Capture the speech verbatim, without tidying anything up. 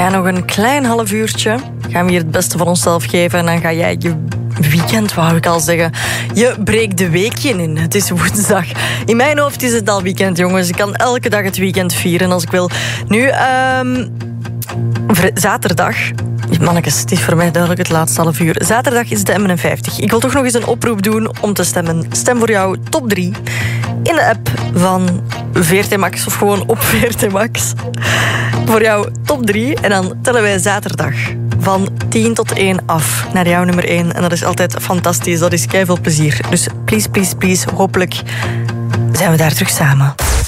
Ja, nog een klein half uurtje gaan we hier het beste van onszelf geven. En dan ga jij je weekend, wou ik al zeggen. Je breekt de weekje in. Het is woensdag. In mijn hoofd is het al weekend, jongens. Ik kan elke dag het weekend vieren als ik wil. Nu, um, zaterdag... Mannekes, het is voor mij duidelijk het laatste half uur. Zaterdag is de M N vijftig. Ik wil toch nog eens een oproep doen om te stemmen. Stem voor jou top drie in de app van V R T Max of gewoon op V R T Max. Voor jou top drie. En dan tellen wij zaterdag van tien tot één af naar jouw nummer één. En dat is altijd fantastisch. Dat is keiveel plezier. Dus please, please, please. Hopelijk zijn we daar terug samen.